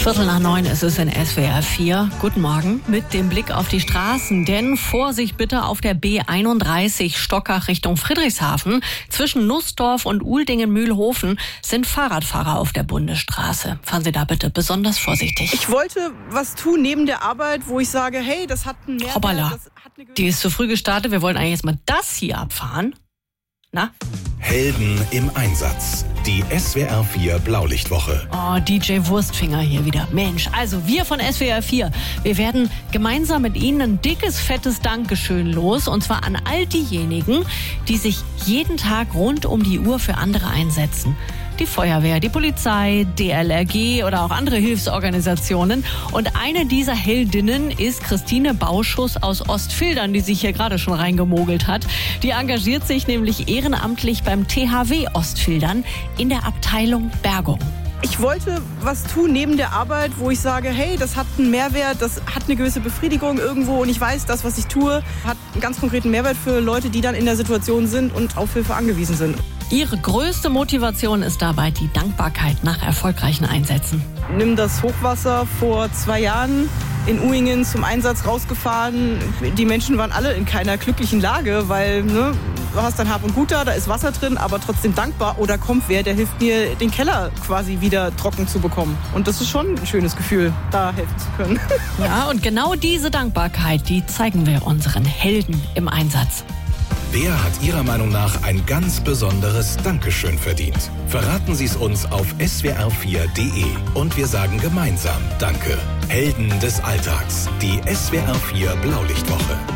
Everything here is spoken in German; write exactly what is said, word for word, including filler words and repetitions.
Viertel nach neun ist es in S W R vier. Guten Morgen mit dem Blick auf die Straßen. Denn Vorsicht bitte auf der B einunddreißig Stockach Richtung Friedrichshafen. Zwischen Nussdorf und Uldingen-Mühlhofen sind Fahrradfahrer auf der Bundesstraße. Fahren Sie da bitte besonders vorsichtig. Ich wollte was tun neben der Arbeit, wo ich sage, hey, das hat einen Mehrwert. Hoppala, das hat eine die ist zu früh gestartet. Wir wollten eigentlich jetzt mal das hier abfahren. Na? Helden im Einsatz. Die S W R vier Blaulichtwoche. Oh, D J Wurstfinger hier wieder. Mensch, also wir von S W R vier, wir werden gemeinsam mit Ihnen ein dickes, fettes Dankeschön los. Und zwar an all diejenigen, die sich jeden Tag rund um die Uhr für andere einsetzen. Die Feuerwehr, die Polizei, D L R G oder auch andere Hilfsorganisationen. Und eine dieser Heldinnen ist Christine Bauschuss aus Ostfildern, die sich hier gerade schon reingemogelt hat. Die engagiert sich nämlich ehrenamtlich beim T H W Ostfildern in der Abteilung Bergung. Ich wollte was tun neben der Arbeit, wo ich sage, hey, das hat einen Mehrwert, das hat eine gewisse Befriedigung irgendwo und ich weiß, das, was ich tue, hat einen ganz konkreten Mehrwert für Leute, die dann in der Situation sind und auf Hilfe angewiesen sind. Ihre größte Motivation ist dabei die Dankbarkeit nach erfolgreichen Einsätzen. Nimm das Hochwasser vor zwei Jahren in Uingen zum Einsatz rausgefahren. Die Menschen waren alle in keiner glücklichen Lage, weil ne, du hast dein Hab und Gut da, da ist Wasser drin, aber trotzdem dankbar. Oder kommt wer, der hilft mir, den Keller quasi wieder trocken zu bekommen. Und das ist schon ein schönes Gefühl, da helfen zu können. Ja, und genau diese Dankbarkeit, die zeigen wir unseren Helden im Einsatz. Wer hat Ihrer Meinung nach ein ganz besonderes Dankeschön verdient? Verraten Sie es uns auf S W R vier Punkt D E und wir sagen gemeinsam Danke. Helden des Alltags, die S W R vier Blaulichtwoche.